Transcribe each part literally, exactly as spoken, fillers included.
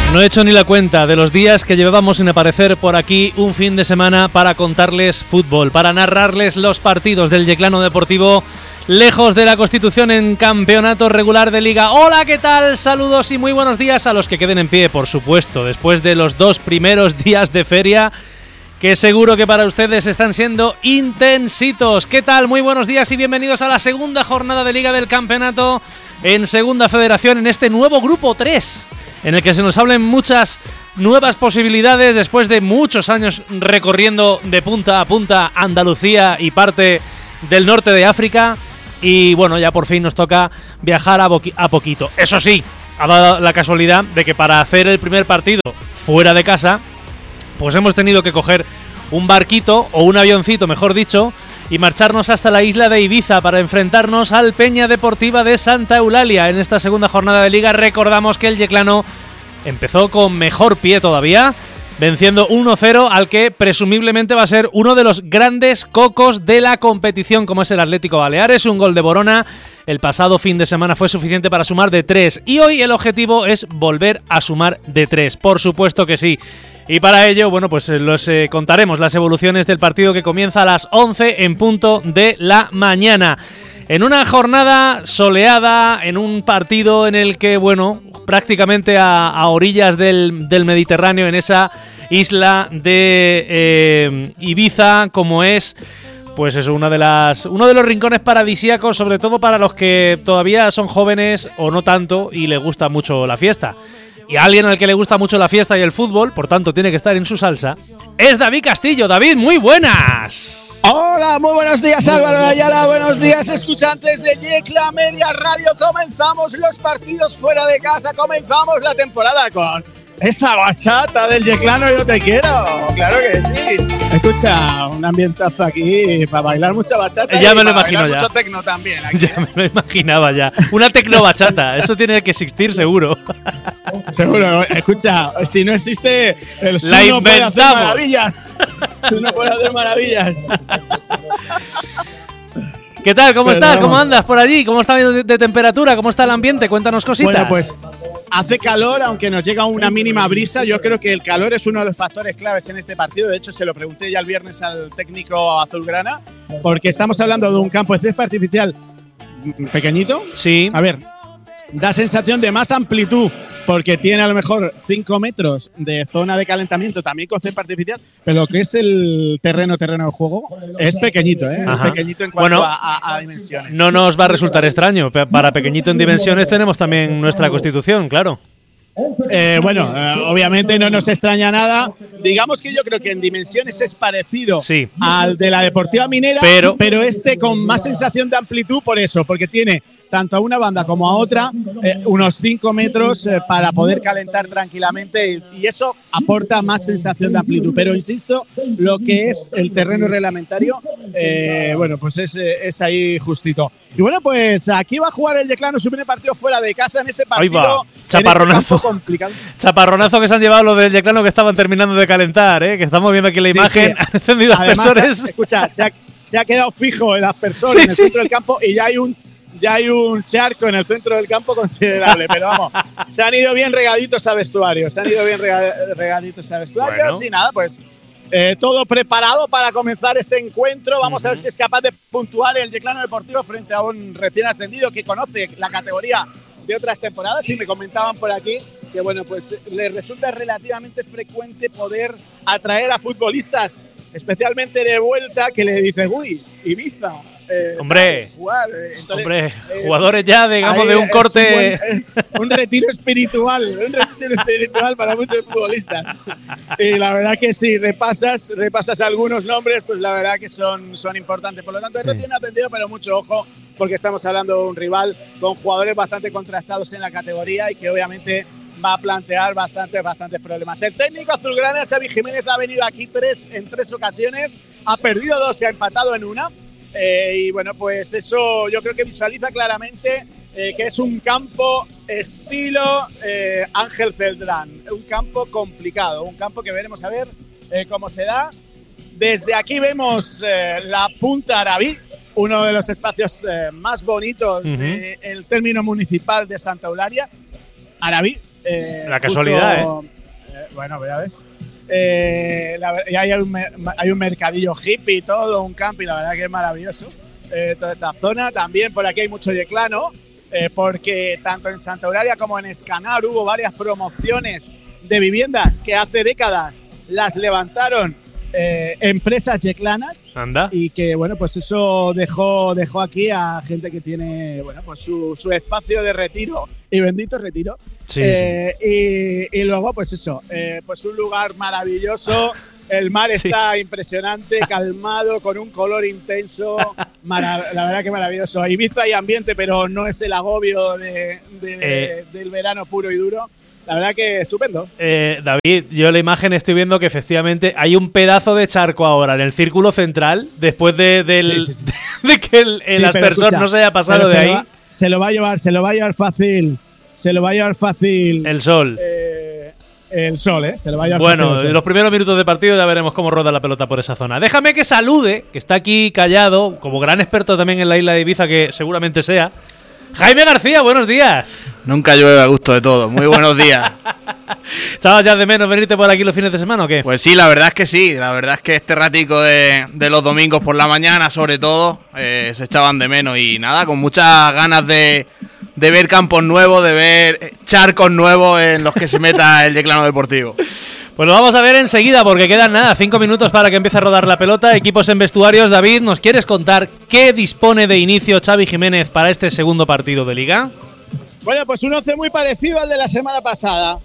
No he hecho ni la cuenta de los días que llevábamos sin aparecer por aquí un fin de semana para contarles fútbol, para narrarles los partidos del Yeclano Deportivo lejos de la Constitución en campeonato regular de Liga. Hola, ¿qué tal? Saludos y muy buenos días a los que queden en pie, por supuesto, después de los dos primeros días de feria, que seguro que para ustedes están siendo intensitos. ¿Qué tal? Muy buenos días y bienvenidos a la segunda jornada de Liga del Campeonato en Segunda Federación, en este nuevo Grupo tres, en el que se nos hablen muchas nuevas posibilidades después de muchos años recorriendo de punta a punta Andalucía y parte del norte de África. Y bueno, ya por fin nos toca viajar a, a poquito. Eso sí, ha dado la casualidad de que para hacer el primer partido fuera de casa, pues hemos tenido que coger un barquito, o un avioncito mejor dicho, y marcharnos hasta la isla de Ibiza para enfrentarnos al Peña Deportiva de Santa Eulalia en esta segunda jornada de Liga. Recordamos que el Yeclano empezó con mejor pie todavía, venciendo uno cero al que presumiblemente va a ser uno de los grandes cocos de la competición, como es el Atlético Baleares. Un gol de Borona el pasado fin de semana fue suficiente para sumar de tres, y hoy el objetivo es volver a sumar de tres, por supuesto que sí. Y para ello, bueno, pues los eh, contaremos las evoluciones del partido que comienza a las once en punto de la mañana. En una jornada soleada, en un partido en el que, bueno, prácticamente a, a orillas del, del Mediterráneo, en esa isla de eh, Ibiza, como es, pues eso, una de las, uno de los rincones paradisíacos, sobre todo para los que todavía son jóvenes o no tanto y les gusta mucho la fiesta. Y a alguien al que le gusta mucho la fiesta y el fútbol, por tanto tiene que estar en su salsa, es David Castillo. David, muy buenas. Hola, muy buenos días Álvaro Ayala, buenos días escuchantes de Yecla Media Radio. Comenzamos los partidos fuera de casa, comenzamos la temporada con esa bachata del Yeclano Yo Te Quiero, claro que sí. Escucha, un ambientazo aquí para bailar mucha bachata. Ya y me lo para imagino bailar ya. Mucho tecno también aquí. Ya me lo imaginaba ya. Una tecno bachata, eso tiene que existir seguro. Seguro, escucha, si no existe, el la Suno puede hacer inventamos. maravillas. Suno puede hacer maravillas. ¿Qué tal? ¿Cómo Pero estás? vamos. ¿Cómo andas por allí? ¿Cómo está de, de temperatura? ¿Cómo está el ambiente? Cuéntanos cositas. Bueno, pues hace calor, aunque nos llega una mínima brisa. Yo creo que el calor es uno de los factores claves en este partido. De hecho, se lo pregunté ya el viernes al técnico azulgrana, porque estamos hablando de un campo de césped artificial pequeñito. Sí. A ver, da sensación de más amplitud, porque tiene a lo mejor cinco metros de zona de calentamiento, también con césped artificial, pero lo que es el terreno, terreno de juego, es pequeñito, ¿eh? Ajá. Es pequeñito en cuanto Bueno, a, a, a dimensiones. No nos va a resultar extraño. Para pequeñito en dimensiones tenemos también nuestra Constitución, claro. Eh, bueno, eh, obviamente no nos extraña nada. Digamos que yo creo que en dimensiones es parecido Sí. al de la Deportiva Minera, Pero- pero este con más sensación de amplitud por eso, porque tiene tanto a una banda como a otra eh, unos cinco metros eh, para poder calentar tranquilamente, y, y eso aporta más sensación de amplitud. Pero insisto, lo que es el terreno reglamentario, eh, bueno, pues es, eh, es ahí justito. Y bueno, pues aquí va a jugar el Yeclano su primer partido fuera de casa, en ese Ahí va, partido, chaparronazo. en este campo complicado. Chaparronazo que se han llevado los del Yeclano, que estaban terminando de calentar, ¿eh? Que estamos viendo aquí la Sí, imagen. sí. Han encendido Además, aspersores. escucha, se ha, se ha quedado fijo el aspersor Sí, en el sí. centro del campo, y ya hay un ya hay un charco en el centro del campo considerable. Pero vamos, se han ido bien regaditos a vestuario, se han ido bien rega- regaditos a vestuario. Bueno. Sin nada, pues eh, todo preparado para comenzar este encuentro. Vamos a ver si es capaz de puntuar el Yeclano Deportivo frente a un recién ascendido que conoce la categoría de otras temporadas. Y me comentaban por aquí que, bueno, pues les resulta relativamente frecuente poder atraer a futbolistas, especialmente de vuelta, que le dicen, uy, Ibiza. Eh, Hombre, jugar. eh, entonces, Hombre, eh, jugadores ya, digamos, ahí de un es corte. buen- eh, un retiro espiritual, un retiro espiritual para muchos futbolistas. Y la verdad que si repasas, repasas algunos nombres, pues la verdad que son, son importantes. Por lo tanto, es recién atendido, pero mucho ojo, porque estamos hablando de un rival con jugadores bastante contrastados en la categoría y que obviamente va a plantear bastantes, bastantes problemas. El técnico azulgrana, Xavi Jiménez, ha venido aquí tres, en tres ocasiones, ha perdido dos y ha empatado en una. Eh, y bueno, pues eso yo creo que visualiza claramente eh, que es un campo estilo eh, Ángel Celdrán, un campo complicado, un campo que veremos a ver eh, cómo se da. Desde aquí vemos eh, la Punta Arabí, uno de los espacios eh, más bonitos uh-huh. del término municipal de Santa Eulalia. Arabí, Eh, la casualidad, justo, ¿eh? eh bueno, ya ves. Eh, la, y hay un, hay un mercadillo hippie y todo, un camping, la verdad que es maravilloso. Eh, toda esta zona. También por aquí hay mucho yeclano, eh, porque tanto en Santa Eulalia como en Escanar hubo varias promociones de viviendas que hace décadas las levantaron eh, empresas yeclanas. Anda. Y que, bueno, pues eso dejó, dejó aquí a gente que tiene, bueno, pues su, su espacio de retiro, y bendito retiro. Sí, eh, sí. Y, y luego, pues eso, eh, pues un lugar maravilloso. El mar está sí. impresionante, calmado, con un color intenso. Marav- la verdad que maravilloso. Ibiza y ambiente, pero no es el agobio de, de, eh. del verano puro y duro. La verdad que estupendo. Eh, David, yo en la imagen estoy viendo que efectivamente hay un pedazo de charco ahora en el círculo central, después de, del, sí, sí, sí. de que el, el sí, aspersor escucha, no se haya pasado de ahí. Va, se lo va a llevar, se lo va a llevar fácil. Se lo va a llevar fácil. El sol. Eh, el sol, ¿eh? Se lo va a llevar bueno, fácil. En los primeros minutos de partido ya veremos cómo roda la pelota por esa zona. Déjame que salude, que está aquí callado, como gran experto también en la isla de Ibiza, que seguramente sea. Jaime García, buenos días. Nunca llueve a gusto de todo. Muy buenos días. ¿Echabas ya de menos venirte por aquí los fines de semana o qué? Pues sí, la verdad es que sí. La verdad es que este ratico de, de los domingos por la mañana, sobre todo, eh, se echaban de menos. Y nada, con muchas ganas de, de ver campos nuevos, de ver charcos nuevos en los que se meta el Yeclano Deportivo. Pues lo vamos a ver enseguida porque quedan nada, cinco minutos para que empiece a rodar la pelota. Equipos en vestuarios. David, ¿nos quieres contar qué dispone de inicio Xavi Jiménez para este segundo partido de Liga? Bueno, pues un once muy parecido al de la semana pasada.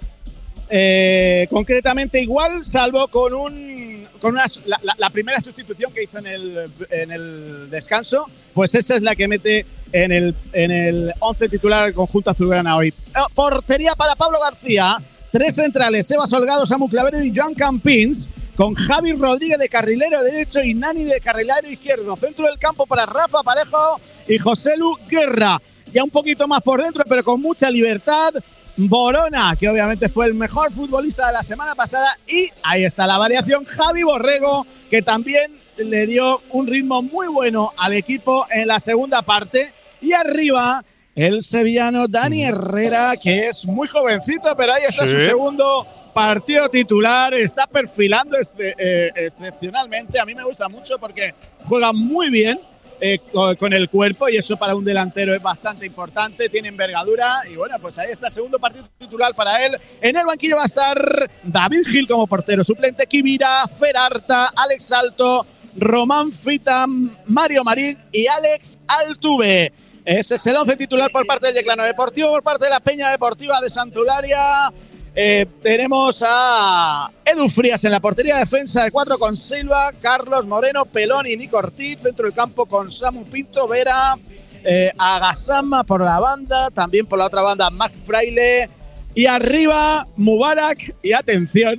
Eh, concretamente igual, salvo con un con una, la, la, la primera sustitución que hizo en el, en el descanso, pues esa es la que mete en el, en el once titular del conjunto azulgrana hoy. Oh, portería para Pablo García. Tres centrales, Sebas Holgado, Samu Clavero y Joan Campins, con Javi Rodríguez de carrilero derecho y Nani de carrilero izquierdo. Centro del campo para Rafa Parejo y José Lu Guerra. Ya un poquito más por dentro, pero con mucha libertad, Borona, que obviamente fue el mejor futbolista de la semana pasada. Y ahí está la variación, Javi Borrego, que también le dio un ritmo muy bueno al equipo en la segunda parte. Y arriba, el sevillano Dani Herrera, que es muy jovencito, pero ahí está sí. su segundo partido titular. Está perfilando este, eh, excepcionalmente. A mí me gusta mucho porque juega muy bien eh, con, con el cuerpo, y eso para un delantero es bastante importante. Tiene envergadura y bueno, pues ahí está, segundo partido titular para él. En el banquillo va a estar David Gil como portero suplente, Kibira, Ferarta, Alex Salto, Román Fita, Mario Marín y Alex Altuve. Ese es el once titular por parte del Yeclano Deportivo. Por parte de la Peña Deportiva de Santa Eulalia, eh, tenemos a Edu Frías en la portería, defensa de cuatro con Silva, Carlos Moreno, Pelón y Nico Ortiz. Dentro del campo con Samu Pinto, Vera, eh, Agasama por la banda, también por la otra banda Mac Fraile. Y arriba Mubarak. Y atención,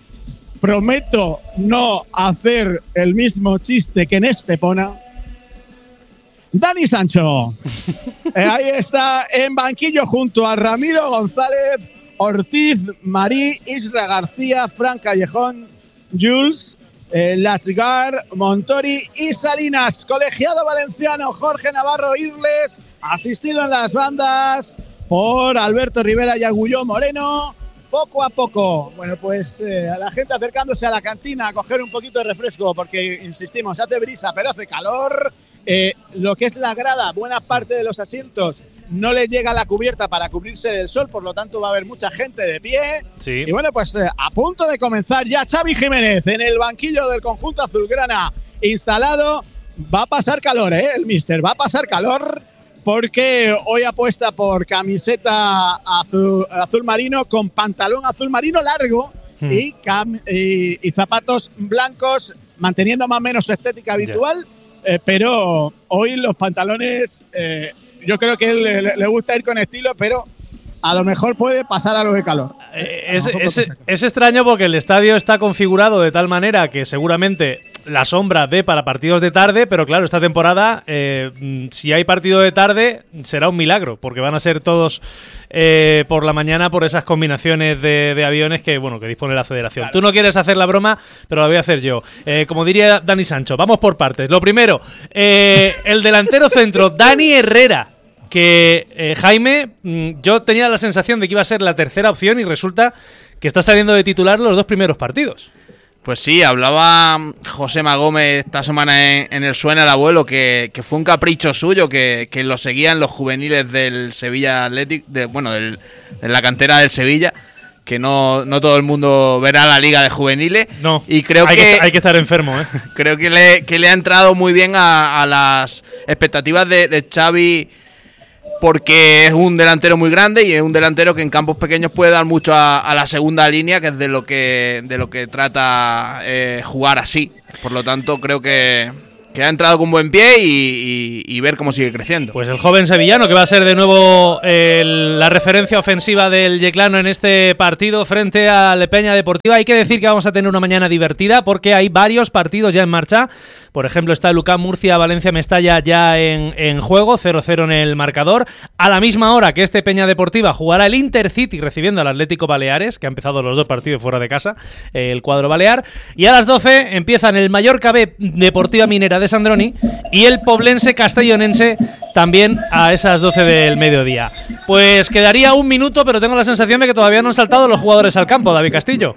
prometo no hacer el mismo chiste que en Estepona, Dani Sancho. eh, ahí está en banquillo junto a Ramiro González, Ortiz, Marí, Isra García, Fran Callejón, Jules, eh, Lachgar, Montori y Salinas. Colegiado valenciano Jorge Navarro Irles, asistido en las bandas por Alberto Rivera y Agulló Moreno. Poco a poco, bueno, pues eh, a la gente acercándose a la cantina a coger un poquito de refresco porque, insistimos, hace brisa pero hace calor. Eh, lo que es la grada, buena parte de los asientos no le llega a la cubierta para cubrirse del sol, por lo tanto va a haber mucha gente de pie. Sí. Y bueno, pues eh, a punto de comenzar ya Xavi Jiménez en el banquillo del conjunto azulgrana instalado. Va a pasar calor, ¿eh? El míster va a pasar calor porque hoy apuesta por camiseta azul, azul marino con pantalón azul marino largo hmm. y, cam, y, y zapatos blancos, manteniendo más o menos su estética habitual. Yeah. Eh, pero hoy los pantalones, eh, yo creo que él le, le gusta ir con estilo, pero a lo mejor puede pasar algo de calor. Eh, es, es, es extraño porque el estadio está configurado de tal manera que seguramente la sombra dé para partidos de tarde, pero claro, esta temporada, eh, si hay partido de tarde, será un milagro, porque van a ser todos eh, por la mañana por esas combinaciones de, de aviones que, bueno, que dispone la federación. Claro. Tú no quieres hacer la broma, pero la voy a hacer yo. Eh, como diría Dani Sancho, vamos por partes. Lo primero, eh, el delantero centro, Dani Herrera, que eh, Jaime, yo tenía la sensación de que iba a ser la tercera opción y resulta que está saliendo de titular los dos primeros partidos. Pues sí, hablaba Josema Gómez esta semana en, en el Suena el Abuelo que, que fue un capricho suyo, que, que lo seguían los juveniles del Sevilla Athletic, de, bueno, del, de la cantera del Sevilla, que no, no todo el mundo verá la liga de juveniles. No, y creo hay, que, que, hay que estar enfermo, ¿eh? Creo que le, que le ha entrado muy bien a, a las expectativas de, de Xavi, porque es un delantero muy grande y es un delantero que en campos pequeños puede dar mucho a, a la segunda línea, que es de lo que de lo que trata eh, jugar así. Por lo tanto, creo que, que ha entrado con buen pie y, y, y ver cómo sigue creciendo. Pues el joven sevillano que va a ser de nuevo el, la referencia ofensiva del yeclano en este partido frente al Peña Deportiva. Hay que decir que vamos a tener una mañana divertida porque hay varios partidos ya en marcha. Por ejemplo, está el U C A M Murcia, Valencia Mestalla ya en, en juego, cero cero en el marcador. A la misma hora que este Peña Deportiva jugará el Intercity recibiendo al Atlético Baleares, que ha empezado los dos partidos fuera de casa, el cuadro balear. Y a las doce empiezan el Mallorca B Deportiva Minera de Sandroni y el Poblense Castellonense también a esas doce del mediodía. Pues quedaría un minuto, pero tengo la sensación de que todavía no han saltado los jugadores al campo, David Castillo.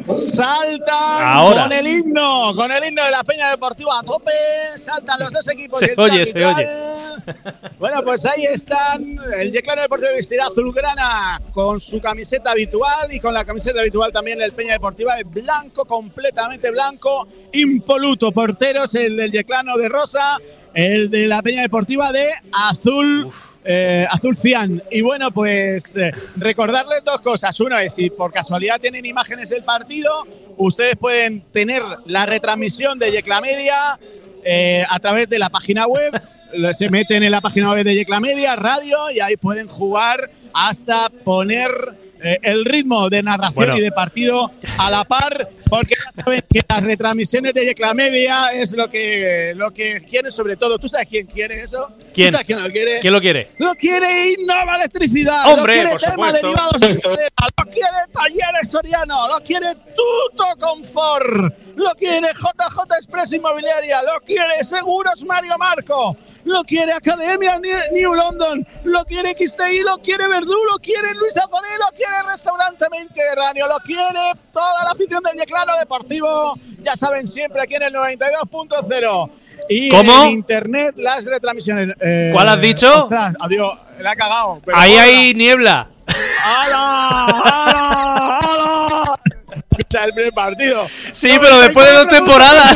Saltan ahora con el himno, con el himno de la Peña Deportiva a tope, saltan los dos equipos. Se oye, se oye. Bueno, pues ahí están, el Yeclano Deportivo vestirá azulgrana con su camiseta habitual y con la camiseta habitual también el Peña Deportiva de blanco, completamente blanco, impoluto. Porteros, el del Yeclano de rosa, el de la Peña Deportiva de azul. Eh, azul cian. Y bueno, pues eh, recordarles dos cosas. Uno es, si por casualidad tienen imágenes del partido, ustedes pueden tener la retransmisión de Yecla Media eh, a través de la página web. Se meten en la página web de Yecla Media Radio y ahí pueden jugar hasta poner eh, el ritmo de narración bueno. y de partido a la par, porque ya saben que las retransmisiones de Yecla Media es lo que, lo que quieren sobre todo. ¿Tú sabes quién quiere eso? ¿Quién? ¿Tú sabes quién lo quiere? ¿Quién lo quiere? Lo quiere Innova Electricidad. Hombre, lo quiere por Tema supuesto. Derivados de Madera, lo quiere Talleres Soriano, lo quiere Tuto Confort, lo quiere J J Express Inmobiliaria, lo quiere Seguros Mario Marco, lo quiere Academia New London, lo quiere X T I, lo quiere Verdú, lo quiere Luis Azoné, lo quiere Restaurante Mediterráneo, lo quiere toda la afición del Yeclano Deportivo. Ya saben, siempre aquí en el noventa y dos punto cero. Y ¿Cómo? en internet las retransmisiones. Eh, ¿Cuál has dicho? Ostras, adiós, la ha cagado. Pero ahí hola. hay niebla. ¡Hala! ¡Hala! ¡Hala! Escucha el primer partido. Sí, no, pero después de dos temporadas.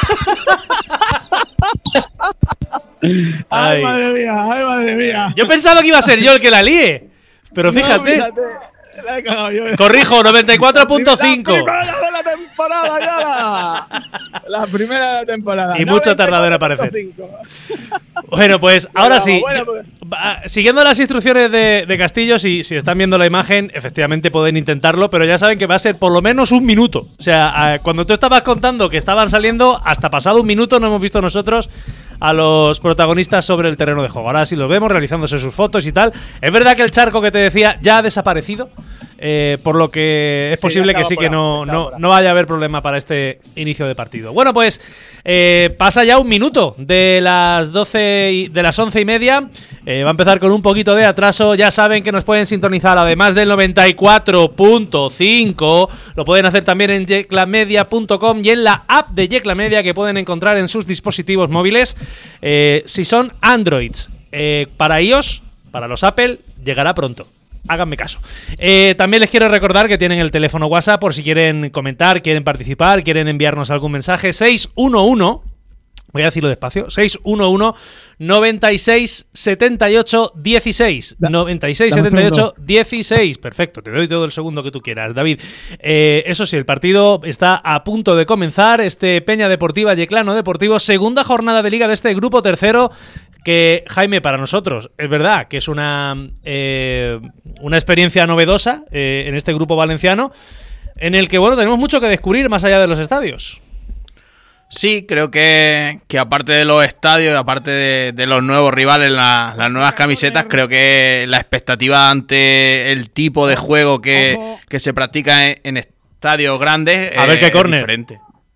Ay, ay, madre mía, ay, madre mía. Yo pensaba que iba a ser yo el que la líe, pero fíjate. No, fíjate. La he cagado yo. Corrijo, noventa y cuatro punto cinco. La primera de la temporada, ya. La primera de la temporada. Y mucho ha tardado en aparecer. Bueno, pues ahora sí. Bueno, pues. Siguiendo las instrucciones de, de Castillo, si, si están viendo la imagen, efectivamente pueden intentarlo, pero ya saben que va a ser por lo menos un minuto. O sea, cuando tú estabas contando que estaban saliendo, hasta pasado un minuto no hemos visto nosotros a los protagonistas sobre el terreno de juego. Ahora sí los vemos realizándose sus fotos y tal. Es verdad que el charco que te decía ya ha desaparecido, eh, por lo que sí, es sí, posible que sí que no, no, no vaya a haber problema para este inicio de partido. Bueno, pues eh, pasa ya un minuto de las doce y, de las once y media. Eh, va a empezar con un poquito de atraso. Ya saben que nos pueden sintonizar además del noventa y cuatro punto cinco. Lo pueden hacer también en yeclamedia punto com y en la app de Yecla Media que pueden encontrar en sus dispositivos móviles. Eh, si son Androids, eh, para iOS, para los Apple, llegará pronto. Háganme caso. Eh, también les quiero recordar que tienen el teléfono WhatsApp por si quieren comentar, quieren participar, quieren enviarnos algún mensaje. seis uno uno, voy a decirlo despacio, seis uno uno, noventa y seis, setenta y ocho, dieciséis. noventa y seis, setenta y ocho, dieciséis. Perfecto, te doy todo el segundo que tú quieras, David. Eh, eso sí, el partido está a punto de comenzar. Este Peña Deportiva Yeclano Deportivo, segunda jornada de liga de este grupo tercero. Que, Jaime, para nosotros es verdad que es una, eh, una experiencia novedosa eh, en este grupo valenciano, en el que, bueno, tenemos mucho que descubrir más allá de los estadios. Sí, creo que, que aparte de los estadios, aparte de, de los nuevos rivales, la, las nuevas camisetas, creo que la expectativa ante el tipo de juego que, que se practica en, en estadios grandes a ver qué es córner. diferente.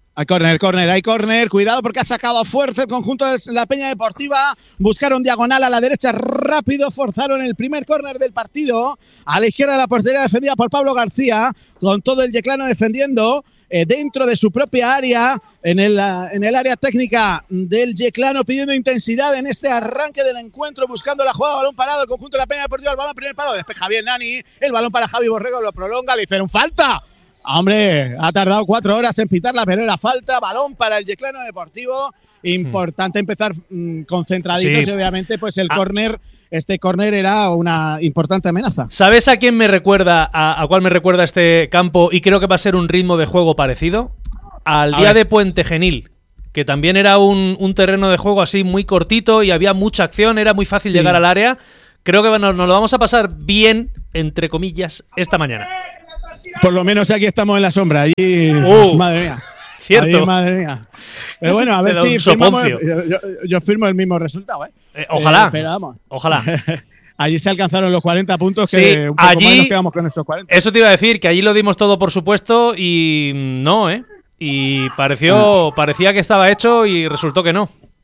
Hay córner, córner, hay córner. Cuidado porque ha sacado fuerza el conjunto de la Peña Deportiva. Buscaron diagonal a la derecha rápido. Forzaron el primer córner del partido. A la izquierda la portería defendida por Pablo García. Con todo el yeclano defendiendo eh, dentro de su propia área. En el, en el área técnica del yeclano pidiendo intensidad en este arranque del encuentro. Buscando la jugada, balón parado. El conjunto de la Peña Deportiva. El balón primer palo. Despeja bien Nani. El balón para Javi Borrego. Lo prolonga. Le hicieron falta. Hombre, ha tardado cuatro horas en pitarla, pero era falta. Balón para el Yeclano Deportivo. Importante hmm. empezar mmm, concentraditos sí. y obviamente pues el ah. córner, este córner era una importante amenaza. ¿Sabes a quién me recuerda, a, a cuál me recuerda este campo? Y creo que va a ser un ritmo de juego parecido. Al a día ver. de Puente Genil, que también era un, un terreno de juego así muy cortito y había mucha acción, era muy fácil sí. llegar al área. Creo que nos, nos lo vamos a pasar bien, entre comillas, esta mañana. Por lo menos aquí estamos en la sombra. Allí, uh, madre mía. Cierto. Allí, madre mía. Pero bueno, a ver si firmamos, yo, yo, yo firmo el mismo resultado. ¿eh? Eh, ojalá. Eh, pero vamos. Ojalá. Allí se alcanzaron los cuarenta puntos, que sí, un poco allí, más nos quedamos con esos cuarenta. Eso te iba a decir, que allí lo dimos todo por supuesto y no, ¿eh? Y pareció, ah. parecía que estaba hecho y resultó que no.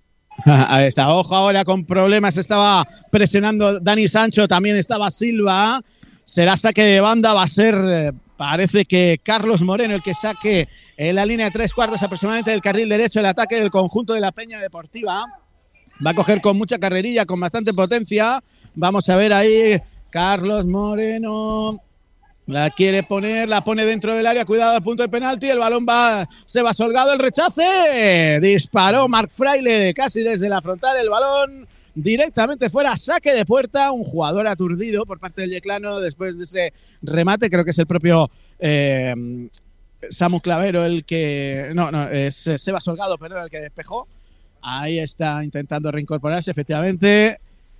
Ahí está, ojo ahora con problemas, estaba presionando Dani Sancho, también estaba Silva. Será saque de banda, va a ser, parece que Carlos Moreno el que saque en la línea de tres cuartos aproximadamente del carril derecho el ataque del conjunto de la Peña Deportiva. Va a coger con mucha carrerilla, con bastante potencia. Vamos a ver ahí, Carlos Moreno la quiere poner, la pone dentro del área, cuidado al punto de penalti, el balón va, Sebas Holgado, el rechace, disparó Marc Fraile casi desde la frontal, el balón directamente fuera, saque de puerta, un jugador aturdido por parte del yeclano después de ese remate, creo que es el propio eh, Samu Clavero el que, no, no, es Sebas Holgado, perdón, el que despejó, ahí está intentando reincorporarse, efectivamente,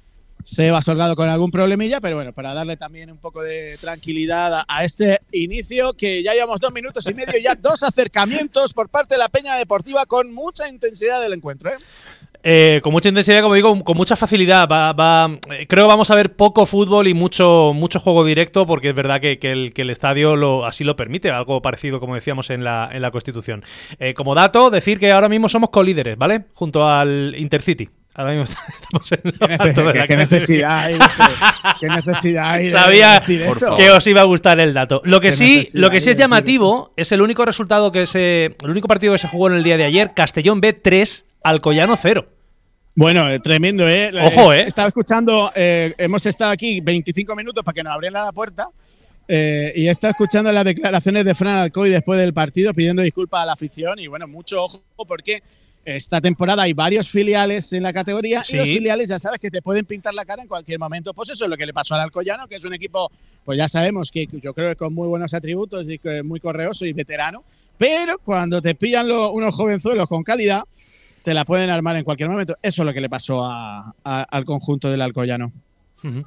Sebas Holgado con algún problemilla, pero bueno, para darle también un poco de tranquilidad a, a este inicio, que ya llevamos dos minutos y medio, ya dos acercamientos por parte de la Peña Deportiva con mucha intensidad del encuentro, ¿eh? Eh, con mucha intensidad, como digo, con mucha facilidad. Va, va, eh, creo que vamos a ver poco fútbol y mucho, mucho juego directo, porque es verdad que, que, el, que el estadio lo, así lo permite, algo parecido como decíamos en la, en la Constitución. Eh, como dato, decir que ahora mismo somos colíderes, ¿vale? Junto al Intercity. Ahora mismo estamos en lo alto de la ¿Qué necesidad hay? ¿Qué necesidad hay? Sabía que os iba a gustar el dato. Lo que sí, lo que sí es llamativo es el único resultado que se, el único partido que se jugó en el día de ayer, Castellón B tres, Alcoyano cero. Bueno, eh, tremendo, ¿eh? Ojo, ¿eh? Estaba escuchando, eh, hemos estado aquí veinticinco minutos para que nos abrieran la puerta eh, y he estado escuchando las declaraciones de Fran Alcoy después del partido pidiendo disculpas a la afición y bueno, mucho ojo porque esta temporada hay varios filiales en la categoría sí. y los filiales ya sabes que te pueden pintar la cara en cualquier momento. Pues eso es lo que le pasó al Alcoyano, que es un equipo, pues ya sabemos que yo creo que con muy buenos atributos y que muy correoso y veterano, pero cuando te pillan lo, unos jovenzuelos con calidad, te la pueden armar en cualquier momento. Eso es lo que le pasó a, a, al conjunto del Alcoyano. Uh-huh.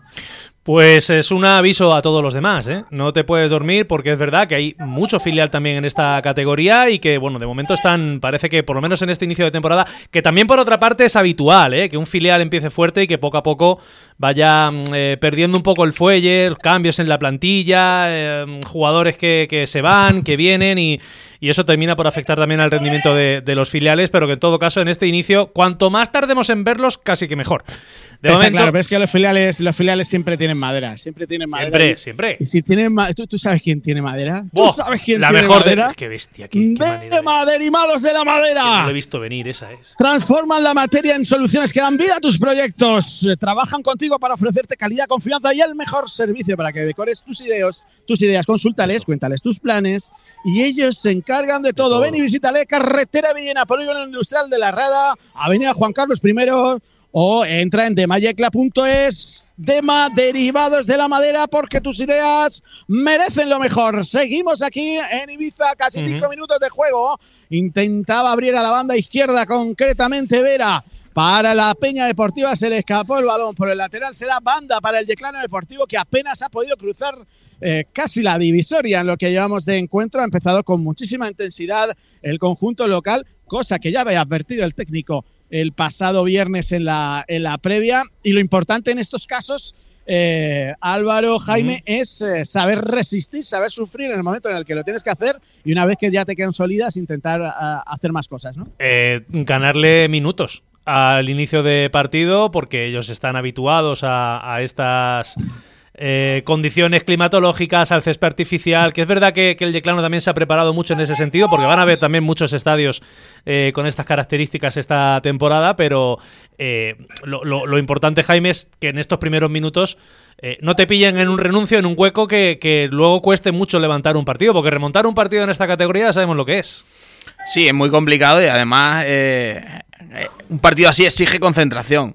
Pues es un aviso a todos los demás, ¿eh? No te puedes dormir porque es verdad que hay mucho filial también en esta categoría y que, bueno, de momento están, parece que por lo menos en este inicio de temporada, que también por otra parte es habitual, ¿eh? Que un filial empiece fuerte y que poco a poco vaya eh, perdiendo un poco el fuelle, cambios en la plantilla, eh, jugadores que, que se van, que vienen y, y eso termina por afectar también al rendimiento de, de los filiales, pero que en todo caso en este inicio, cuanto más tardemos en verlos, casi que mejor. De Está momento, claro, pero es que los filiales, los filiales siempre tienen madera, siempre tienen madera. Siempre, y, siempre. Y si tienen ma- ¿tú, ¿tú sabes quién tiene madera? ¿Tú oh, sabes quién la tiene mejor madera? De, qué bestia, qué, qué de, de maderimados de la madera. Que no lo he visto venir, esa es. Transforman la materia en soluciones que dan vida a tus proyectos. Trabajan contigo para ofrecerte calidad, confianza y el mejor servicio para que decores tus ideas. Tus ideas, consúltales, Eso. cuéntales tus planes y ellos se encargan de, de todo. todo. Ven y visítale, carretera Villena, Polígono Industrial de la Rada, Avenida Juan Carlos primero. O entra en demayecla punto es, Dema, derivados de la madera, porque tus ideas merecen lo mejor. Seguimos aquí en Ibiza, casi uh-huh. cinco minutos de juego. Intentaba abrir a la banda izquierda, concretamente Vera. Para la Peña Deportiva se le escapó el balón. Por el lateral será banda para el Yeclano Deportivo, que apenas ha podido cruzar eh, casi la divisoria en lo que llevamos de encuentro. Ha empezado con muchísima intensidad el conjunto local, cosa que ya había advertido el técnico el pasado viernes en la, en la previa. Y lo importante en estos casos, eh, Álvaro, Jaime, mm. es eh, saber resistir, saber sufrir en el momento en el que lo tienes que hacer y una vez que ya te quedan sólidas, intentar a, hacer más cosas, ¿no? Eh, ganarle minutos al inicio de partido porque ellos están habituados a, a estas... Eh, condiciones climatológicas, al césped artificial, que es verdad que, que el Yeclano también se ha preparado mucho en ese sentido, porque van a haber también muchos estadios eh, con estas características esta temporada, pero eh, lo, lo, lo importante, Jaime, es que en estos primeros minutos eh, no te pillen en un renuncio, en un hueco que, que luego cueste mucho levantar un partido, porque remontar un partido en esta categoría ya sabemos lo que es. Sí, es muy complicado y además eh, un partido así exige concentración.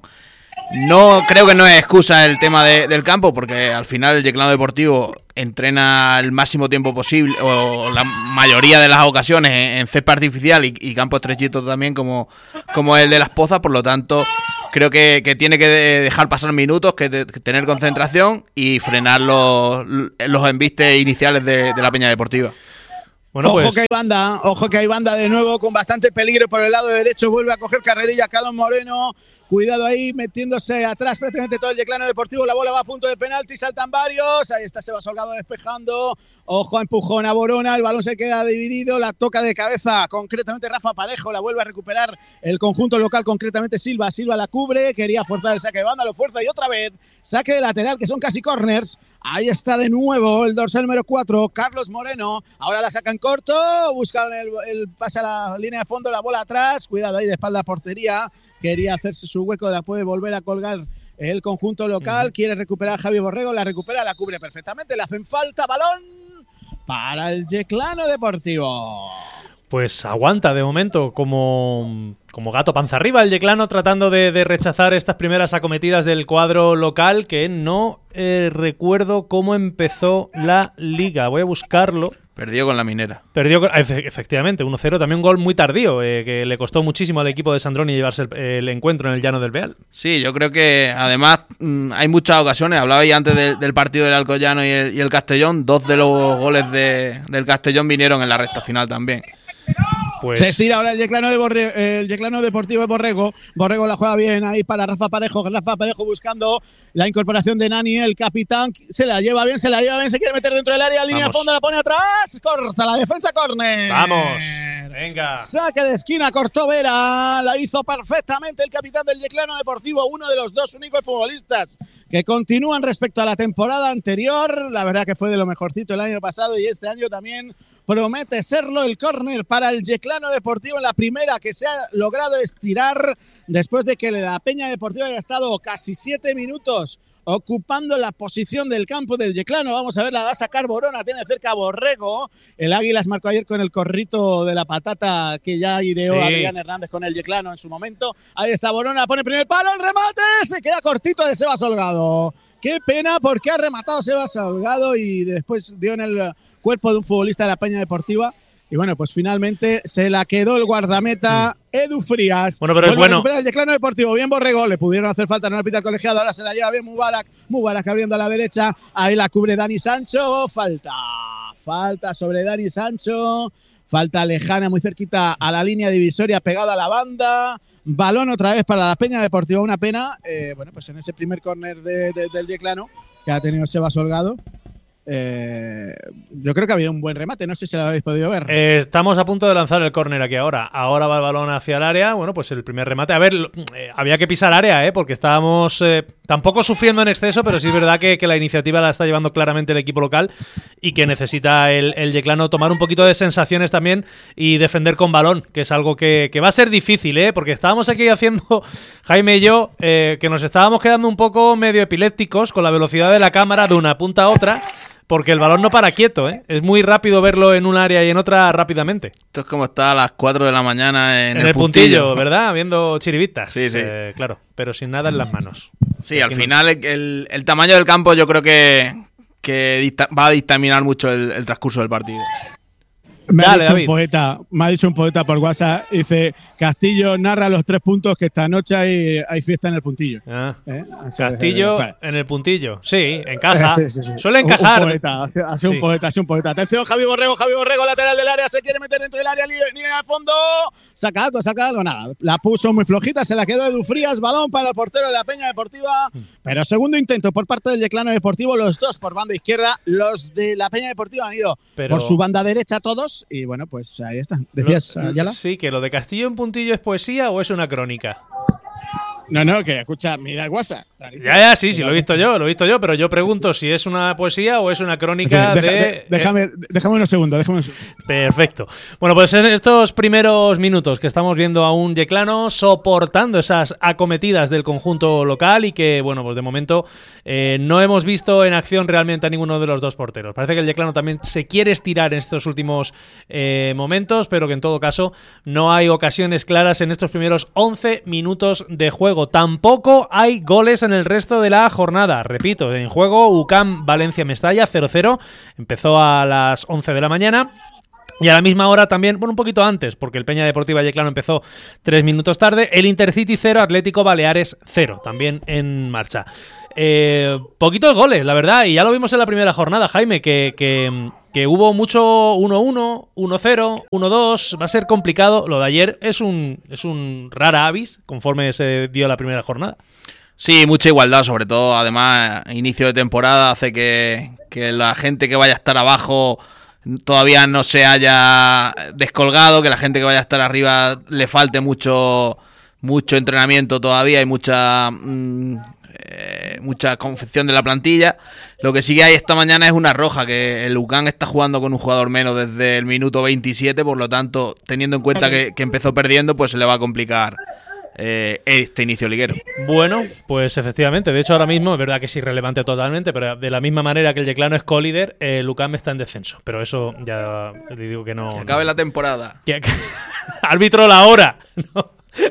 No creo que no es excusa el tema de, del campo, porque al final el Yeclano Deportivo entrena el máximo tiempo posible, o la mayoría de las ocasiones, en, en césped artificial y, y campo estrechito también, como, como el de Las Pozas. Por lo tanto, creo que, que tiene que dejar pasar minutos, que, de, que tener concentración y frenar los, los embistes iniciales de, de la Peña Deportiva. Bueno, ojo pues. que hay banda, ojo que hay banda de nuevo con bastante peligro por el lado derecho. Vuelve a coger carrerilla Carlos Moreno. Cuidado ahí, metiéndose atrás prácticamente todo el Yeclano Deportivo. La bola va a punto de penalti, saltan varios. Ahí está Sebas Holgado despejando. Ojo, empujón a Borona. El balón se queda dividido. La toca de cabeza, concretamente Rafa Parejo. La vuelve a recuperar el conjunto local, concretamente Silva. Silva la cubre. Quería forzar el saque de banda, lo fuerza y otra vez saque de lateral, que son casi corners. Ahí está de nuevo el dorsal número cuatro, Carlos Moreno. Ahora la saca en corto. Busca el, el pase a la línea de fondo, la bola atrás. Cuidado ahí de espalda a portería. Quería hacerse su hueco, la puede volver a colgar el conjunto local. Quiere recuperar a Javi Borrego, la recupera, la cubre perfectamente. Le hacen falta, balón para el Yeclano Deportivo. Pues aguanta de momento como, como gato panza arriba el Yeclano, tratando de, de rechazar estas primeras acometidas del cuadro local, que no eh, recuerdo cómo empezó la liga. Voy a buscarlo. Perdió con la Minera. Perdió, con, efectivamente, uno cero. También un gol muy tardío, eh, que le costó muchísimo al equipo de Sandroni llevarse el, el encuentro en el Llano del Beal. Sí, yo creo que además mmm, hay muchas ocasiones. Hablabais antes de, del partido del Alcoyano y el, y el Castellón. Dos de los goles de, del Castellón vinieron en la recta final también. Pues... Se estira ahora el Yeclano, de Borre, el Yeclano Deportivo de Borrego. Borrego la juega bien ahí para Rafa Parejo. Rafa Parejo buscando la incorporación de Nani, el capitán. Se la lleva bien, se la lleva bien. Se quiere meter dentro del área. Línea de fondo, la pone atrás. Corta la defensa, córner. Vamos, venga. Saque de esquina, cortó Vera. La hizo perfectamente el capitán del Yeclano Deportivo. Uno de los dos únicos futbolistas que continúan respecto a la temporada anterior. La verdad que fue de lo mejorcito el año pasado y este año también promete serlo. El córner para el Yeclano Deportivo en la primera que se ha logrado estirar después de que la Peña Deportiva haya estado casi siete minutos ocupando la posición del campo del Yeclano. Vamos a ver, la va a sacar Borona, tiene cerca a Borrego. El Águilas marcó ayer con el corrito de la patata que ya ideó sí. Adrián Hernández con el Yeclano en su momento. Ahí está Borona, pone primer palo, el remate, se queda cortito de Sebas Holgado. Qué pena porque ha rematado Sebas Holgado y después dio en el cuerpo de un futbolista de la Peña Deportiva. Y bueno, pues finalmente se la quedó el guardameta Edu Frías. Bueno, pero es bueno. El Yeclano Deportivo, bien Borrego, le pudieron hacer falta, no le pita el colegiado, ahora se la lleva bien Mubarak. Mubarak abriendo a la derecha, ahí la cubre Dani Sancho. Falta, falta sobre Dani Sancho. Falta lejana, muy cerquita a la línea divisoria, pegada a la banda. Balón otra vez para la Peña Deportiva, una pena. Eh, bueno, pues en ese primer córner de, de, del Yeclano que ha tenido Sebas Holgado. Eh, yo creo que había un buen remate, no sé si lo habéis podido ver. Eh, estamos a punto de lanzar el córner aquí ahora. Ahora va el balón hacia el área. Bueno, pues el primer remate. A ver, eh, había que pisar área, ¿eh? Porque estábamos eh, tampoco sufriendo en exceso, pero sí es verdad que, que la iniciativa la está llevando claramente el equipo local y que necesita el, el Yeclano tomar un poquito de sensaciones también y defender con balón, que es algo que, que va a ser difícil, ¿eh? Porque estábamos aquí haciendo, Jaime y yo, eh, que nos estábamos quedando un poco medio epilépticos con la velocidad de la cámara de una punta a otra. Porque el balón no para quieto, ¿eh? Es muy rápido verlo en un área y en otra rápidamente. Esto es como está a las cuatro de la mañana en, en el, el puntillo, puntillo, ¿verdad? Viendo chiribitas. Sí, sí. Eh, claro, pero sin nada en las manos. Sí, al final el, el, el tamaño del campo yo creo que, que dicta, va a dictaminar mucho el, el transcurso del partido. Me ha Dale, dicho David. un poeta, me ha dicho un poeta por WhatsApp, dice, Castillo narra los tres puntos que esta noche hay, hay fiesta en el puntillo. Ah. ¿Eh? O sea, Castillo o sea, en el puntillo. Sí, encaja. Eh, sí, sí, sí. Suele Un- encajar. Un poeta, ha sido, ha sido Sí. un poeta, ha sido un poeta. Atención, Javi Borrego, Javi Borrego, lateral del área, se quiere meter dentro del área, línea línea de fondo. Saca algo, saca algo, nada. La puso muy flojita, se la quedó Edu Frías, balón para el portero de la Peña Deportiva. Pero segundo intento por parte del Yeclano Deportivo, los dos por banda izquierda, los de la Peña Deportiva han ido Pero- por su banda derecha todos. Y bueno, pues ahí está. ¿Decías, Lo- Ayala? Sí, que lo de Castillo en puntillo es poesía o es una crónica. No, no, que escucha, mira el WhatsApp. Ya, ya, sí, sí, lo he visto yo, lo he visto yo, pero yo pregunto si es una poesía o es una crónica Deja- de… de- déjame, déjame unos segundos, déjame unos segundos. Perfecto. Bueno, pues en estos primeros minutos que estamos viendo a un Yeclano soportando esas acometidas del conjunto local y que, bueno, pues de momento eh, no hemos visto en acción realmente a ninguno de los dos porteros. Parece que el Yeclano también se quiere estirar en estos últimos eh, momentos, pero que en todo caso no hay ocasiones claras en estos primeros once minutos de juego. Tampoco hay goles en el resto de la jornada. Repito, en juego U C A M Valencia-Mestalla cero cero. Empezó a las once de la mañana. Y a la misma hora también, bueno, un poquito antes, porque el Peña Deportiva Yeclano empezó tres minutos tarde. El Intercity cero, Atlético Baleares cero, también en marcha. Eh, poquitos goles, la verdad, y ya lo vimos en la primera jornada, Jaime, que, que, que hubo mucho uno uno, uno cero, uno dos, va a ser complicado. Lo de ayer es un, es un rara avis, conforme se dio la primera jornada. Sí, mucha igualdad, sobre todo, además, inicio de temporada hace que, que la gente que vaya a estar abajo todavía no se haya descolgado, que la gente que vaya a estar arriba le falte mucho, mucho entrenamiento todavía y mucha, mmm, eh, mucha confección de la plantilla. Lo que sí que hay esta mañana es una roja, que el U C A M está jugando con un jugador menos desde el minuto veintisiete, por lo tanto, teniendo en cuenta que, que empezó perdiendo, pues se le va a complicar Eh, este inicio liguero. Bueno, pues efectivamente, de hecho ahora mismo es verdad que es irrelevante totalmente, pero de la misma manera que el Yeclano es co-líder, el U C A M está en descenso, pero eso ya le digo que no… Que acabe no. la temporada. Que- que- Árbitro la hora. No.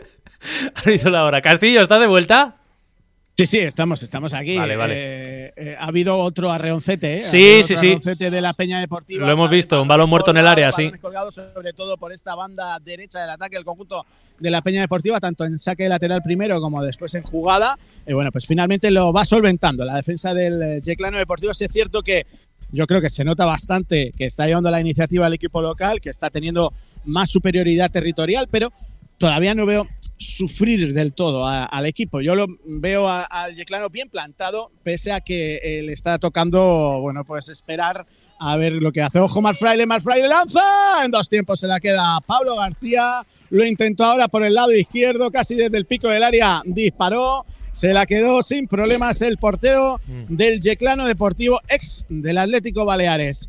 Árbitro la hora. Castillo, ¿estás de vuelta? Sí, sí, estamos, estamos aquí. Vale, vale. Eh, eh, ha habido otro arreoncete, ¿eh? Sí, Ha habido sí, otro sí. arreoncete de la Peña Deportiva. Lo hemos visto, un balón muerto en el área, sí. Balones colgados, sobre todo por esta banda derecha del ataque del conjunto de la Peña Deportiva, tanto en saque lateral primero como después en jugada. Y bueno, pues finalmente lo va solventando la defensa del Yeclano Deportivo. Sí es cierto que yo creo que se nota bastante que está llevando la iniciativa el equipo local, que está teniendo más superioridad territorial, pero todavía no veo sufrir del todo a, al equipo. Yo lo veo a, al Yeclano bien plantado, pese a que eh, le está tocando, bueno, pues esperar a ver lo que hace. Ojo, Marfraile, Marfraile lanza, en dos tiempos se la queda Pablo García, lo intentó ahora por el lado izquierdo, casi desde el pico del área disparó, se la quedó sin problemas el portero del Yeclano Deportivo, ex del Atlético Baleares.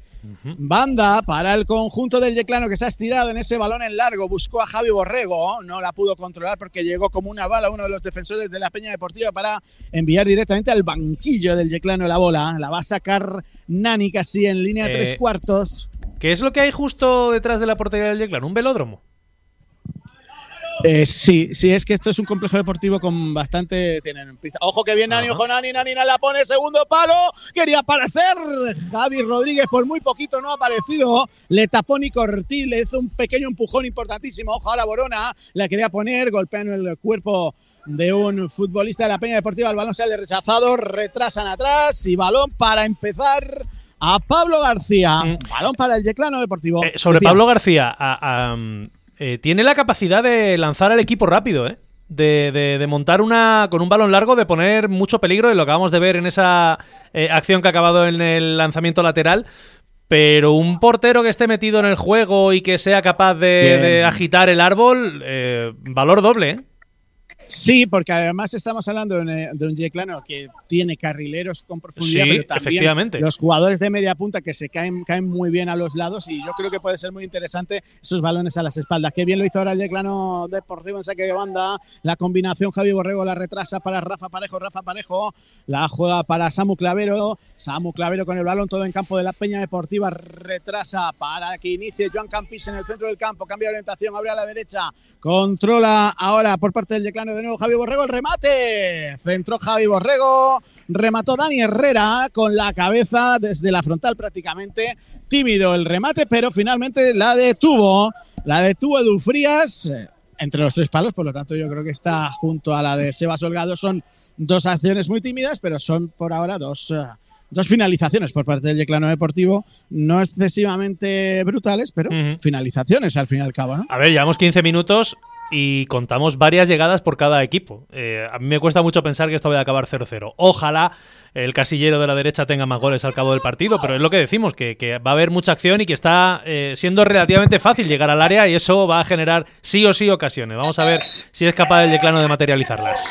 Banda para el conjunto del Yeclano, que se ha estirado en ese balón en largo, buscó a Javi Borrego, no la pudo controlar porque llegó como una bala uno de los defensores de la Peña Deportiva para enviar directamente al banquillo del Yeclano la bola. La va a sacar Nani casi en línea Eh, tres cuartos. ¿Qué es lo que hay justo detrás de la portería del Yeclano? ¿Un velódromo? Eh, sí, sí, es que esto es un complejo deportivo con bastante… Tienen pista. Ojo que viene Nani, Ajá. ojo Nani, Nani la pone, segundo palo, quería aparecer Javi Rodríguez, por muy poquito no ha aparecido, le tapó Nico Ortiz, le hizo un pequeño empujón importantísimo, ojo ahora Borona, la quería poner, golpeando el cuerpo de un futbolista de la Peña Deportiva, el balón sale rechazado, retrasan atrás y balón para empezar a Pablo García, Mm. balón para el Yeclano Deportivo. Eh, sobre Decías. Pablo García, a- a, um, eh, tiene la capacidad de lanzar al equipo rápido, ¿eh? De, de- de montar una con un balón largo, de poner mucho peligro, y lo acabamos de ver en esa eh, acción que ha acabado en el lanzamiento lateral. Pero un portero que esté metido en el juego y que sea capaz de, Bien. de agitar el árbol, eh, valor doble, ¿eh? Sí, porque además estamos hablando de un, de un Yeclano que tiene carrileros con profundidad, Sí, pero también efectivamente. los jugadores de media punta que se caen, caen muy bien a los lados, y yo creo que puede ser muy interesante esos balones a las espaldas. Qué bien lo hizo ahora el Yeclano Deportivo en saque de banda. La combinación Javi Borrego la retrasa para Rafa Parejo, Rafa Parejo la juega para Samu Clavero, Samu Clavero con el balón todo en campo de la Peña Deportiva, retrasa para que inicie Joan Campis en el centro del campo, cambia de orientación, abre a la derecha, controla ahora por parte del Yeclano de nuevo Javi Borrego, el remate. Centró Javi Borrego, remató Dani Herrera con la cabeza desde la frontal prácticamente. Tímido el remate, pero finalmente la detuvo. La detuvo Edu Frías entre los tres palos, por lo tanto yo creo que está junto a la de Sebas Holgado. Son dos acciones muy tímidas, pero son por ahora dos, uh, dos finalizaciones por parte del Yeclano Deportivo, no excesivamente brutales, pero uh-huh. finalizaciones al fin y al cabo, ¿no? A ver, llevamos quince minutos y contamos varias llegadas por cada equipo. Eh, a mí me cuesta mucho pensar que esto vaya a acabar cero cero. Ojalá el casillero de la derecha tenga más goles al cabo del partido, pero es lo que decimos, que, que va a haber mucha acción y que está eh, siendo relativamente fácil llegar al área y eso va a generar sí o sí ocasiones. Vamos a ver si es capaz el Yeclano de materializarlas.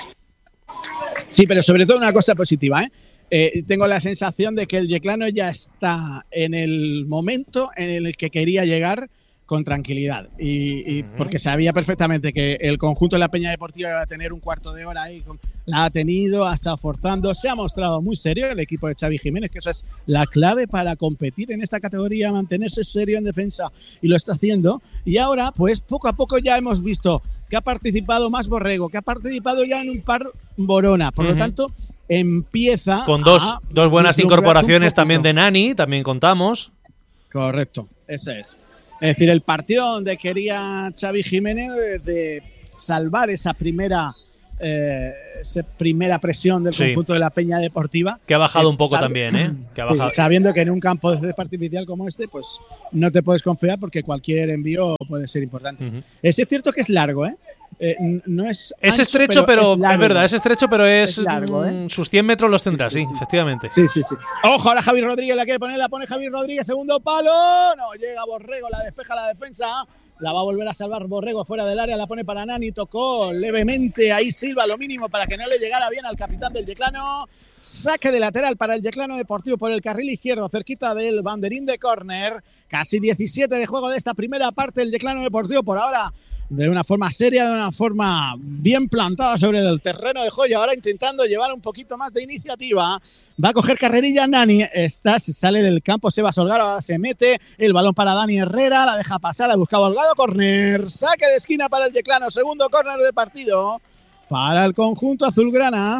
Sí, pero sobre todo una cosa positiva, ¿eh? Eh, tengo la sensación de que el Yeclano ya está en el momento en el que quería llegar con tranquilidad y, y porque sabía perfectamente que el conjunto de la Peña Deportiva iba a tener un cuarto de hora ahí, la ha tenido, ha estado forzando, se ha mostrado muy serio el equipo de Xavi Jiménez, que eso es la clave para competir en esta categoría, mantenerse serio en defensa, y lo está haciendo. Y ahora pues poco a poco ya hemos visto que ha participado más Borrego, que ha participado ya en un par Borona, por uh-huh. lo tanto empieza con dos, a dos buenas incorporaciones también de Nani, también contamos. Correcto, ese es. Es decir, el partido donde quería Xavi Jiménez de, de salvar esa primera, eh, esa primera presión del sí. conjunto de la Peña Deportiva. Que ha bajado eh, un poco sab- también, ¿eh? Que ha sí, bajado. Sabiendo que en un campo de césped artificial como este, pues no te puedes confiar porque cualquier envío puede ser importante. Uh-huh. Es cierto que es largo, ¿eh? Eh, no es, es ancho, estrecho, pero, pero es, es verdad, es estrecho, pero es, es largo, ¿eh? sus cien metros los tendrá, sí, sí, sí, sí. efectivamente. Sí, sí, sí. Ojo, ahora Javi Rodríguez la quiere poner, la pone Javi Rodríguez, segundo palo. No, llega Borrego, la despeja la defensa. La va a volver a salvar Borrego fuera del área, la pone para Nani, tocó levemente ahí Silva, lo mínimo para que no le llegara bien al capitán del Yeclano. Saque de lateral para el Yeclano Deportivo por el carril izquierdo, cerquita del banderín de córner. Casi diecisiete de juego de esta primera parte. El Yeclano Deportivo por ahora de una forma seria, de una forma bien plantada sobre el terreno de juego, ahora intentando llevar un poquito más de iniciativa. Va a coger carrerilla Nani, está, se sale del campo Sebas Holgado, se mete el balón para Dani Herrera, la deja pasar, la buscaba Holgado, córner, saque de esquina para el Yeclano, segundo córner de partido para el conjunto azulgrana.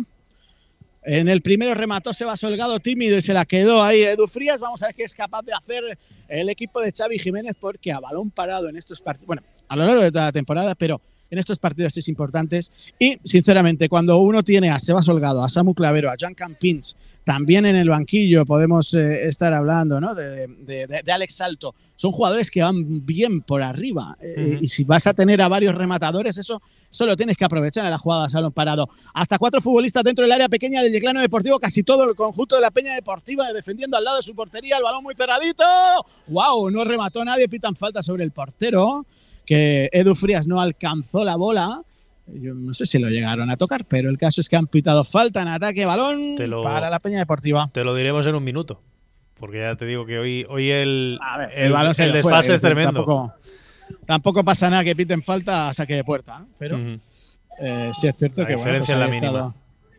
En el primero remató Sebas Holgado tímido y se la quedó ahí Edu Frías. Vamos a ver qué es capaz de hacer el equipo de Xavi Jiménez, porque a balón parado en estos partidos, bueno, a lo largo de toda la temporada, pero en estos partidos es importantes. Y, sinceramente, cuando uno tiene a Sebas Holgado, a Samu Clavero, a Joan Campins, también en el banquillo podemos eh, estar hablando, ¿no? de, de, de, de Alex Salto. Son jugadores que van bien por arriba. Uh-huh. Eh, y si vas a tener a varios rematadores, eso, eso lo tienes que aprovechar en la jugada de balón parado. Hasta cuatro futbolistas dentro del área pequeña del Yeclano Deportivo, casi todo el conjunto de la Peña Deportiva defendiendo al lado de su portería, el balón muy cerradito. ¡Wow! No remató nadie, pitan falta sobre el portero, que Edu Frías no alcanzó la bola. Yo no sé si lo llegaron a tocar, pero el caso es que han pitado falta en ataque, balón lo, para la Peña Deportiva. Te lo diremos en un minuto, porque ya te digo que hoy, hoy el, ver, el, el, balón el desfase fuera, es tremendo. Tampoco, tampoco pasa nada que piten falta a saque de puerta, ¿no? Pero uh-huh. eh, sí es cierto la que bueno, pues la ahí, estado,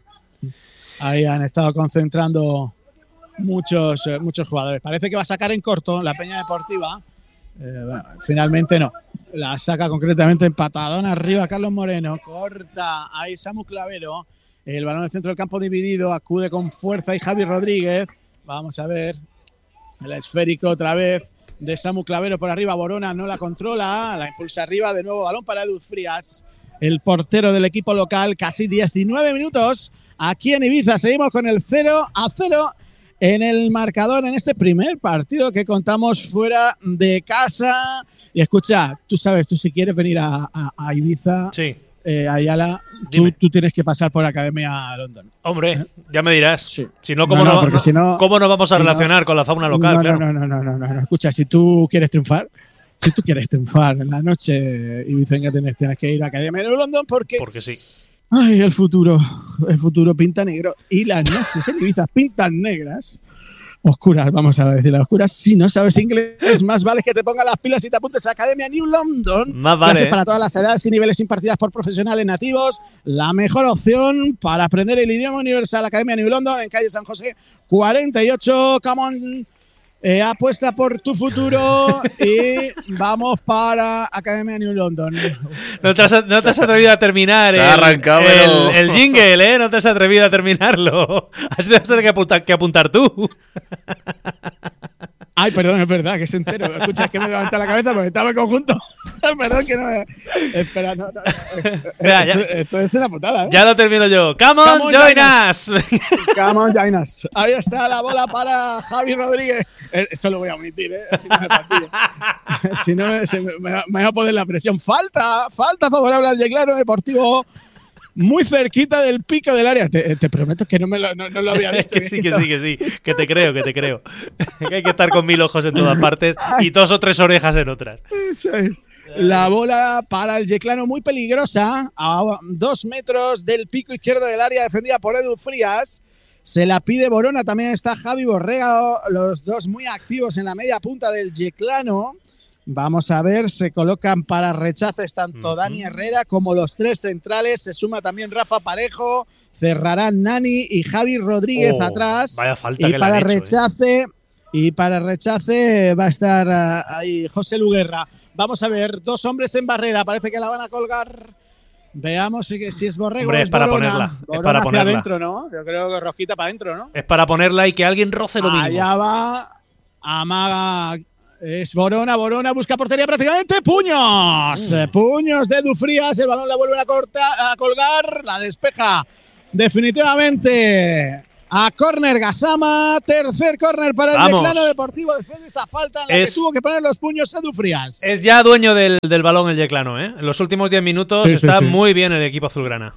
ahí han estado concentrando muchos, eh, muchos jugadores. Parece que va a sacar en corto la Peña Deportiva. Eh, bueno, finalmente no. La saca concretamente empatadón arriba Carlos Moreno. Corta ahí Samu Clavero. El balón en el centro del campo dividido. Acude con fuerza y Javi Rodríguez. Vamos a ver. El esférico otra vez de Samu Clavero por arriba. Borona no la controla. La impulsa arriba. De nuevo balón para Edu Frías, el portero del equipo local. Casi diecinueve minutos aquí en Ibiza. Seguimos con el cero a cero. En el marcador en este primer partido que contamos fuera de casa. Y escucha, tú sabes, tú si quieres venir a, a, a Ibiza, sí. eh, Ayala, tú, tú tienes que pasar por Academia London. Hombre, ¿Eh? ya me dirás. Sí. Si no, ¿cómo, no, no, no, no, si no, ¿cómo nos vamos a si relacionar no, con la fauna local? No, claro. no, no, no, no, no, no. Escucha, si tú quieres triunfar, si tú quieres triunfar en la noche ibiceña, tienes, tienes que ir a Academia London porque... Porque sí. Ay, el futuro, el futuro pinta negro. Y las noches en Ibiza pintan negras. Oscuras, vamos a decir las oscuras. Si no sabes inglés, más vale que te pongas las pilas y te apuntes a Academia New London. Más vale. Clases para todas las edades y niveles impartidas por profesionales nativos. La mejor opción para aprender el idioma universal. Academia New London en calle San José cuarenta y ocho. Come on. Eh, apuesta por tu futuro y vamos para Academia New London. No te has, no te has atrevido a terminar el, arrancado, el, pero... el jingle, ¿eh? No te has atrevido a terminarlo. Has tenido que apuntar, que apuntar tú. Ay, perdón, es verdad que es entero. Escucha, es que me levanta la cabeza porque estaba en conjunto. Perdón, que no me... Espera, no, no. Mira, esto, ya, esto es una putada, ¿eh? Ya lo termino yo. Come on, Come on join us. us. Come on, join us. Ahí está la bola para Javi Rodríguez. Eso lo voy a omitir, ¿eh? Si no, me, se me, me va a poner la presión. Falta, falta favorable al Yeclano Deportivo. Muy cerquita del pico del área. Te, te prometo que no, me lo, no, no lo había visto. Que sí, que sí, que sí. Que te creo, que te creo. Que hay que estar con mil ojos en todas partes y dos o tres orejas en otras. Eso es. La bola para el Yeclano muy peligrosa. A dos metros del pico izquierdo del área defendida por Edu Frías. Se la pide Borona. También está Javi Borrega. Los dos muy activos en la media punta del Yeclano. Vamos a ver, se colocan para rechaces tanto uh-huh. Dani Herrera como los tres centrales. Se suma también Rafa Parejo, cerrarán Nani y Javi Rodríguez oh, atrás. Vaya falta y que para le han hecho, rechace eh. y para rechace va a estar uh, ahí José Luguerra. Vamos a ver, dos hombres en barrera, parece que la van a colgar. Veamos si, si es Borrego Hombre, o es es para Borona. ponerla. Borona es para hacia ponerla. adentro, ¿no? Yo creo que rosquita para adentro, ¿no? Es para ponerla y que alguien roce lo mínimo. Allá va, amaga. Es Borona, Borona busca portería prácticamente. ¡Puños! Mm. Puños de Edu Frías. El balón la vuelven a, corta, a colgar. La despeja definitivamente a córner Gassama. Tercer córner para el Yeclano Deportivo después de esta falta en la es, que tuvo que poner los puños Edu Frías. Es ya dueño del, del balón el Yeclano, ¿eh? En los últimos diez minutos sí, está sí, sí. muy bien el equipo azulgrana.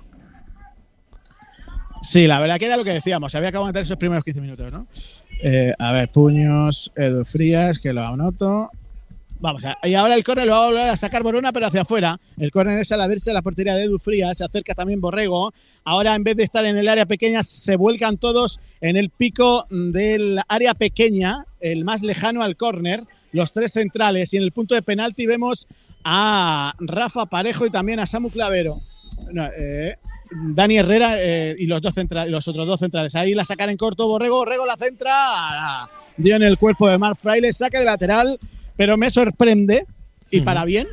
Sí, la verdad que era lo que decíamos. Había que aguantar esos primeros quince minutos, ¿no? Eh, a ver, puños, Edu Frías, que lo anoto. Vamos, a, y ahora el córner lo va a volver a sacar Borona, pero hacia afuera. El córner es a la derecha de la portería de Edu Frías. Se acerca también Borrego. Ahora, en vez de estar en el área pequeña, se vuelcan todos en el pico del área pequeña, el más lejano al córner, los tres centrales. Y en el punto de penalti vemos a Rafa Parejo y también a Samu Clavero. No, eh... Dani Herrera eh, y los dos centrales, los otros dos centrales. Ahí la sacan en corto Borrego. Borrego la centra. Dio en el cuerpo de Marc Fraile. Saque de lateral. Pero me sorprende. Y uh-huh. para bien.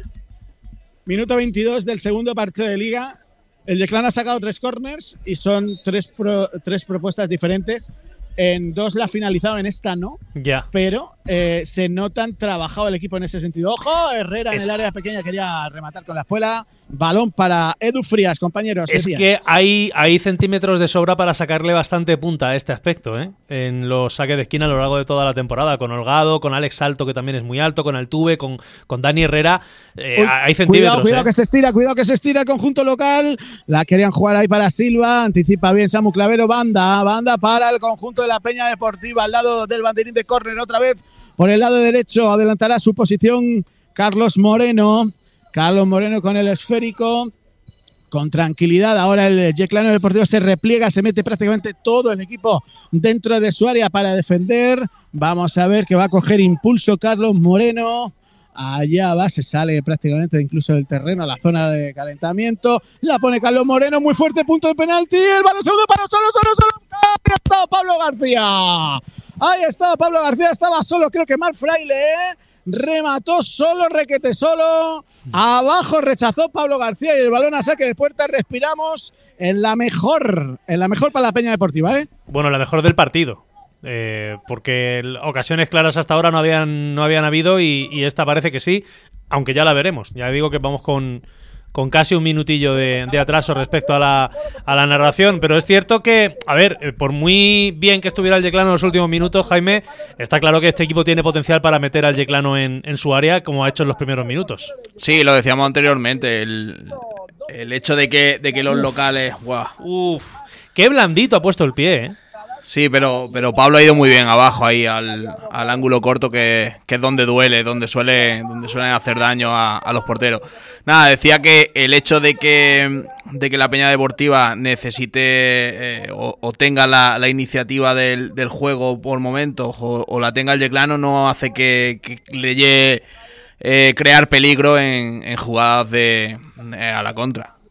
Minuto veintidós del segundo partido de Liga. El Yeclano ha sacado tres corners. Y son tres, pro, tres propuestas diferentes. En dos la ha finalizado, en esta no. Ya. Pero eh, se notan trabajado el equipo en ese sentido. ¡Ojo! Herrera es... en el área pequeña quería rematar con la espuela. Balón para Edu Frías, compañeros. Es decías. que hay, hay centímetros de sobra para sacarle bastante punta a este aspecto, ¿eh? En los saques de esquina a lo largo de toda la temporada. Con Holgado, con Alex Salto, que también es muy alto, con Altuve, con, con Dani Herrera. Eh, Uy, hay centímetros. Cuidado, cuidado ¿eh? que se estira, cuidado que se estira el conjunto local. La querían jugar ahí para Silva. Anticipa bien Samu Clavero. Banda, banda para el conjunto de la Peña Deportiva al lado del banderín de córner. Otra vez por el lado derecho. Adelantará su posición Carlos Moreno. Carlos Moreno con el esférico. Con tranquilidad, ahora el Yeclano Deportivo se repliega, se mete prácticamente todo el equipo dentro de su área para defender. Vamos a ver que va a coger impulso Carlos Moreno. Allá va, se sale prácticamente incluso del terreno a la zona de calentamiento. La pone Carlos Moreno, muy fuerte, punto de penalti. El balón segundo para solo, solo, solo. Ahí estaba Pablo García. Ahí estaba Pablo García, estaba solo, creo que Marc Fraile, ¿eh? Remató solo, requete solo. Abajo rechazó Pablo García y el balón a saque de puerta. Respiramos en la mejor, en la mejor para la Peña Deportiva, ¿eh? Bueno, la mejor del partido. Eh, porque ocasiones claras hasta ahora no habían, no habían habido y, y esta parece que sí, aunque ya la veremos. Ya digo que vamos con, con casi un minutillo de, de atraso respecto a la, a la narración, pero es cierto que, a ver, por muy bien que estuviera el Yeclano en los últimos minutos, Jaime, está claro que este equipo tiene potencial para meter al Yeclano en, en su área, como ha hecho en los primeros minutos. Sí, lo decíamos anteriormente, el, el hecho de que, de que los locales... Wow. Uf, qué blandito ha puesto el pie, ¿eh? Sí, pero, pero Pablo ha ido muy bien abajo ahí al, al ángulo corto que, que es donde duele, donde suele donde suelen hacer daño a, a los porteros. Nada, decía que el hecho de que, de que la Peña Deportiva necesite eh, o, o tenga la, la iniciativa del, del juego por momentos o, o la tenga el Yeclano no hace que, que le llegue eh, crear peligro en, en jugadas de eh, a la contra.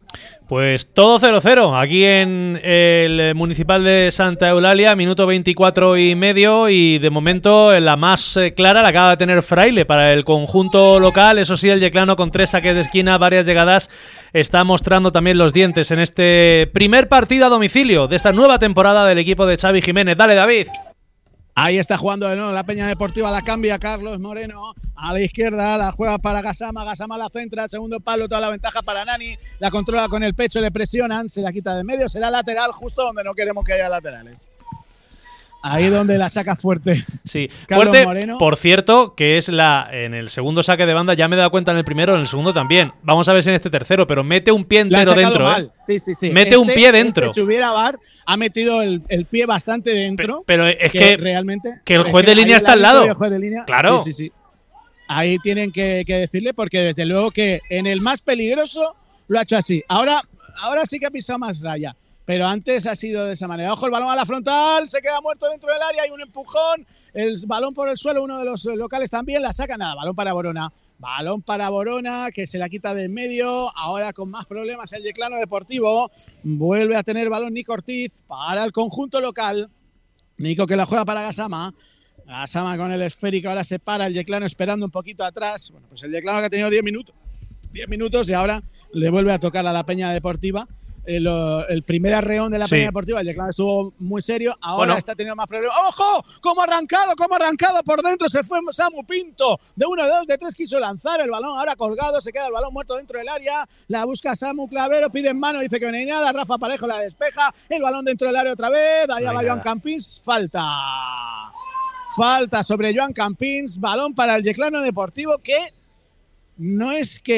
Pues todo cero cero aquí en el Municipal de Santa Eulalia, minuto veinticuatro y medio, y de momento la más clara la acaba de tener Fraile para el conjunto local. Eso sí, el yeclano con tres saques de esquina, varias llegadas, está mostrando también los dientes en este primer partido a domicilio de esta nueva temporada del equipo de Xavi Jiménez. Dale, David. Ahí está jugando de nuevo la Peña Deportiva, la cambia Carlos Moreno a la izquierda, la juega para Gassama, Gassama la centra, segundo palo, toda la ventaja para Nani, la controla con el pecho, le presionan, se la quita de medio, será lateral justo donde no queremos que haya laterales. Ahí donde la saca fuerte. Sí, Carlos fuerte, Moreno. Por cierto, que es la en el segundo saque de banda, ya me he dado cuenta en el primero, en el segundo también. Vamos a ver si en este tercero, pero mete un pie entero dentro, mal. ¿eh? Sí, sí, sí. Mete este, un pie dentro. Este, si hubiera V A R, ha metido el, el pie bastante dentro. Pero, pero es que, que realmente que el juez de línea está al lado. El juez de línea, claro. Sí, sí, sí. Ahí tienen que, que decirle, porque desde luego que en el más peligroso lo ha hecho así. Ahora, ahora sí que ha pisado más raya. Pero antes ha sido de esa manera. Ojo, el balón a la frontal, se queda muerto dentro del área, hay un empujón, el balón por el suelo, uno de los locales también, la saca, nada, balón para Borona. Balón para Borona, que se la quita de en medio, ahora con más problemas el Yeclano Deportivo. Vuelve a tener balón Nico Ortiz para el conjunto local. Nico que la juega para Gassama. Gassama con el esférico, ahora se para el Yeclano esperando un poquito atrás. Bueno, pues el Yeclano que ha tenido diez minutos, diez minutos y ahora le vuelve a tocar a la Peña Deportiva. El, el primer arreón de la sí. Peña Deportiva, el Yeclano estuvo muy serio, ahora bueno. está teniendo más problemas. ¡Ojo! ¿Cómo ha arrancado? ¿Cómo ha arrancado por dentro? Se fue Samu Pinto, de uno, de dos, de tres, quiso lanzar el balón, ahora colgado, se queda el balón muerto dentro del área, la busca Samu Clavero, pide en mano, dice que no hay nada, Rafa Parejo la despeja, el balón dentro del área otra vez, allá no va Joan Campins, falta. Falta sobre Joan Campins, balón para el Yeclano Deportivo, que no es que